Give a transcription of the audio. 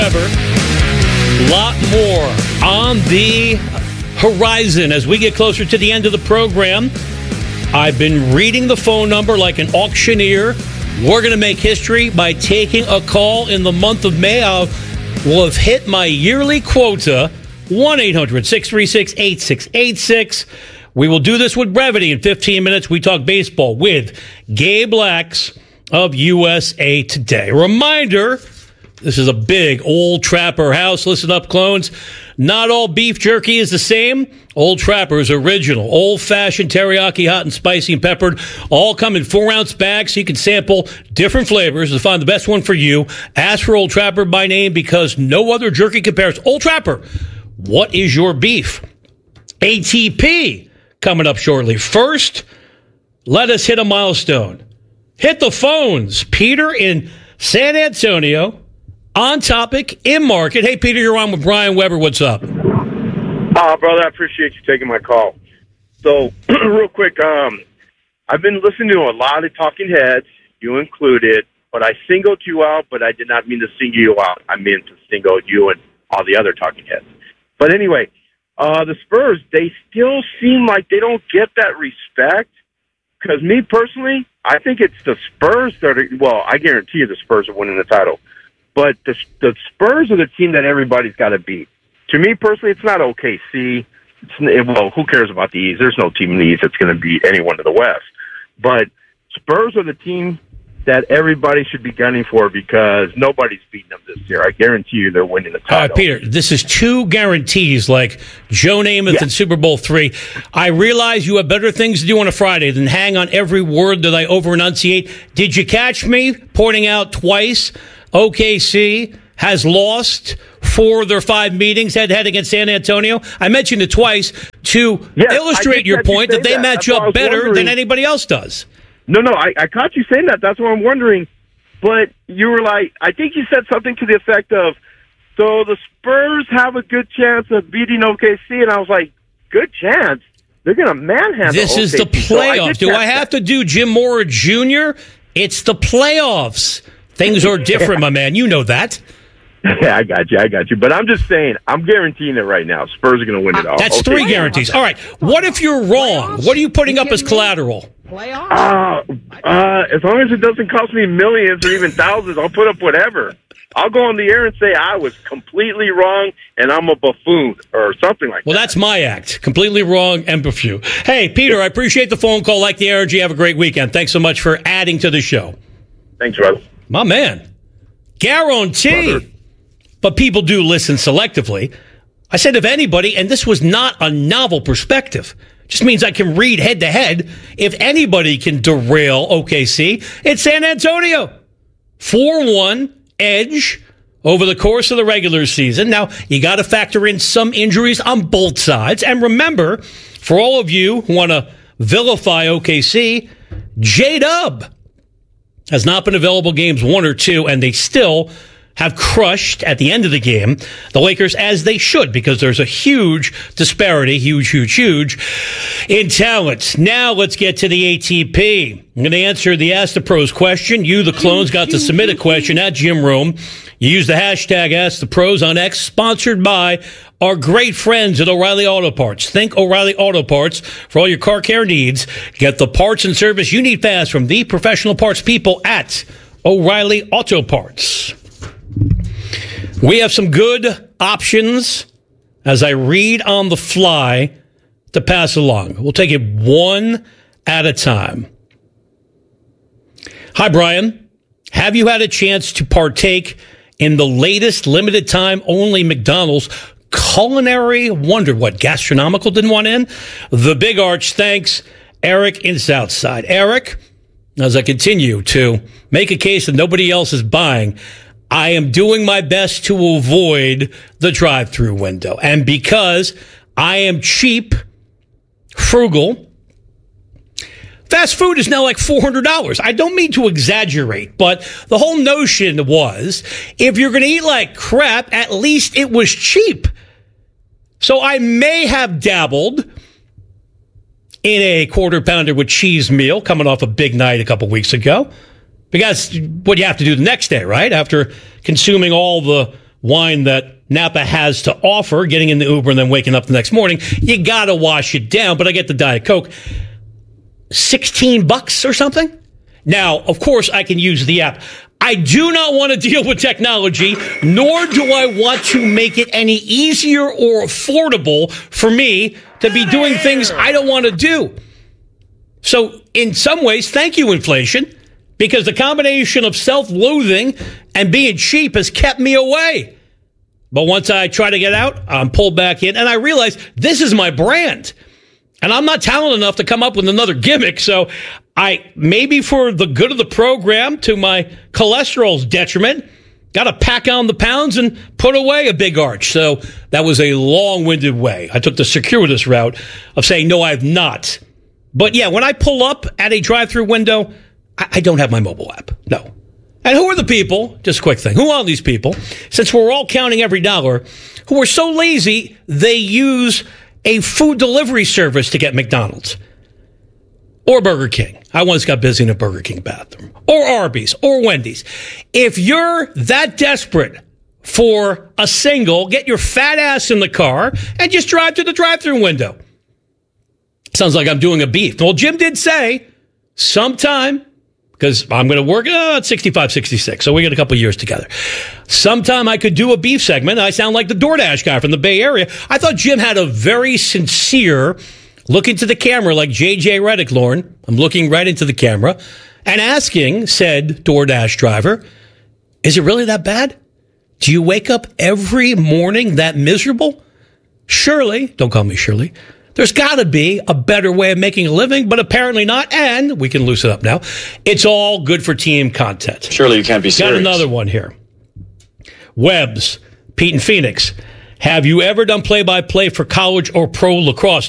A lot more on the horizon as we get closer to the end of the program. I've been reading the phone number like an auctioneer. We're going to make history by taking a call in the month of May. I will have hit my yearly quota, 1-800-636-8686. We will do this with brevity. In 15 minutes, we talk baseball with Gabe Lax of USA Today. Reminder, this is a big Old Trapper house. Listen up, clones. Not all beef jerky is the same. Old Trapper's original, old-fashioned teriyaki, hot and spicy and peppered, all come in 4-ounce bags so you can sample different flavors to find the best one for you. Ask for Old Trapper by name because no other jerky compares. Old Trapper, what is your beef? ATP coming up shortly. First, let us hit a milestone. Hit the phones. Peter in San Antonio. On topic, in market. Hey, Peter, you're on with Brian Weber. What's up? Brother, I appreciate you taking my call. So, real quick, I've been listening to a lot of talking heads, you included, but I singled you out, but I did not mean to single you out. I meant to single you and all the other talking heads. But anyway, the Spurs, they still seem like they don't get that respect. Because me, personally, I think it's the Spurs that are, well, I guarantee you the Spurs are winning the title. But the Spurs are the team that everybody's got to beat. To me, personally, it's not OKC. Well, who cares about the East? There's no team in the East that's going to beat anyone in the West. But Spurs are the team that everybody should be gunning for because nobody's beating them this year. I guarantee you they're winning the title. All right, Peter, this is two guarantees like Joe Namath in Super Bowl III. I realize you have better things to do on a Friday than hang on every word that I over-enunciate. Did you catch me pointing out twice OKC has lost 4 of their 5 meetings head-to-head against San Antonio? I mentioned it twice to illustrate your point that they match up better than anybody else does. No, I caught you saying that. That's what I'm wondering. But you were like, I think you said something to the effect of, so the Spurs have a good chance of beating OKC, and I was like, good chance? They're going to manhandle This OKC. is the playoffs. Do I have to do Jim Mora Jr.? It's the playoffs. Things are different, my man. You know that. Yeah, I got you. But I'm just saying, I'm guaranteeing it right now. Spurs are going to win it all. That's 3 guarantees. All right. What if you're wrong? What are you putting up as collateral? As long as it doesn't cost me millions or even thousands, I'll put up whatever. I'll go on the air and say I was completely wrong and I'm a buffoon or something like that. Well, that's my act. Completely wrong and buffoon. Hey, Peter, I appreciate the phone call. Like the energy. Have a great weekend. Thanks so much for adding to the show. Thanks, brother. My man. Guarantee. Brother. But people do listen selectively. I said if anybody, and this was not a novel perspective, just means I can read head-to-head. If anybody can derail OKC, it's San Antonio. 4-1 edge over the course of the regular season. Now, you got to factor in some injuries on both sides. And remember, for all of you who want to vilify OKC, J-Dub has not been available games 1 or 2, and they still have crushed at the end of the game the Lakers, as they should, because there's a huge disparity, huge in talent. Now let's get to the ATP. I'm going to answer the Ask the Pros question. You, the clones, got to submit a question at Jim Rome. You use the hashtag Ask the Pros on X, sponsored by our great friends at O'Reilly Auto Parts. Think O'Reilly Auto Parts for all your car care needs. Get the parts and service you need fast from the professional parts people at O'Reilly Auto Parts. We have some good options as I read on the fly to pass along. We'll take it one at a time. Hi, Brian. Have you had a chance to partake in the latest limited time only McDonald's culinary wonder? What, gastronomical didn't want in? The Big Arch, thanks, Eric in Southside. Eric, as I continue to make a case that nobody else is buying, I am doing my best to avoid the drive-through window. And because I am cheap, frugal, fast food is now like $400. I don't mean to exaggerate, but the whole notion was if you're going to eat like crap, at least it was cheap. So I may have dabbled in a quarter pounder with cheese meal coming off a big night a couple weeks ago. Because what you have to do the next day, right? After consuming all the wine that Napa has to offer, getting in the Uber and then waking up the next morning, you got to wash it down. But I get the Diet Coke. $16 or something? Now, of course, I can use the app. I do not want to deal with technology, nor do I want to make it any easier or affordable for me to be doing things I don't want to do. So, in some ways, thank you, inflation, because the combination of self-loathing and being cheap has kept me away. But once I try to get out, I'm pulled back in, and I realize this is my brand. And I'm not talented enough to come up with another gimmick, so maybe for the good of the program, to my cholesterol's detriment, got to pack on the pounds and put away a big arch. So that was a long-winded way. I took the circuitous route of saying, no, I have not. But yeah, when I pull up at a drive-through window, I don't have my mobile app. No. And who are the people, just a quick thing, who are these people, since we're all counting every dollar, who are so lazy they use a food delivery service to get McDonald's or Burger King? I once got busy in a Burger King bathroom, or Arby's or Wendy's. If you're that desperate for a single, get your fat ass in the car and just drive to the drive-through window. Sounds like I'm doing a beef. Well, Jim did say sometime, because I'm going to work at 65, 66, so we got a couple years together. Sometime I could do a beef segment. I sound like the DoorDash guy from the Bay Area. I thought Jim had a very sincere look into the camera, like J.J. Redick, Lauren. I'm looking right into the camera and asking said DoorDash driver, is it really that bad? Do you wake up every morning that miserable? Surely, don't call me Shirley, there's got to be a better way of making a living, but apparently not, and we can loosen up now. It's all good for team content. Surely you can't be serious. Got another one here. Webbs, Pete in Phoenix. Have you ever done play-by-play for college or pro lacrosse?